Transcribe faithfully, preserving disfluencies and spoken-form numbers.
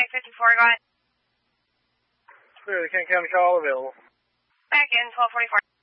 eight fifty-four, go ahead. Clear, the Kent County call available. Back in, twelve forty-four.